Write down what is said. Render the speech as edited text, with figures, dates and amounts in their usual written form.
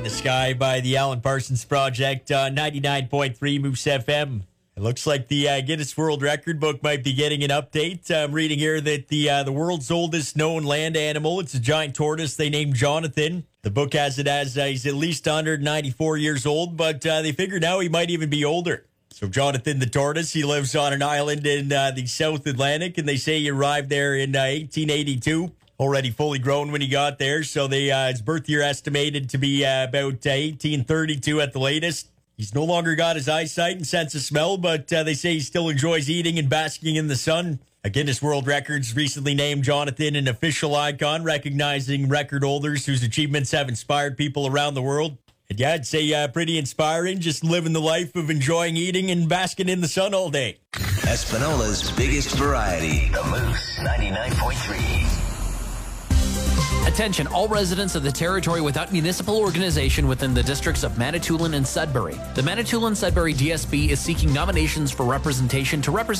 in the Sky by the Alan Parsons Project on 99.3 Moose FM. It looks like the Guinness World Record book might be getting an update. I'm reading here that the world's oldest known land animal, it's a giant tortoise they named Jonathan. The book has it as he's at least 194 years old, but they figure now he might even be older. So Jonathan the tortoise, he lives on an island in the South Atlantic, and they say he arrived there in 1882. Already fully grown when he got there, so his birth year estimated to be about 1832 at the latest. He's no longer got his eyesight and sense of smell, but they say he still enjoys eating and basking in the sun. A Guinness World Records recently named Jonathan an official icon, recognizing record holders whose achievements have inspired people around the world. And yeah, I'd say pretty inspiring, just living the life of enjoying eating and basking in the sun all day. Espinola's biggest variety. The Moose 99.3. Attention, all residents of the territory without municipal organization within the districts of Manitoulin and Sudbury. The Manitoulin-Sudbury DSB is seeking nominations for representation to represent